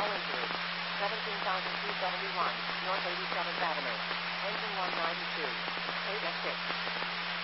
All injuries. 17,271, North 87th Avenue. Engine 192. 8 F6.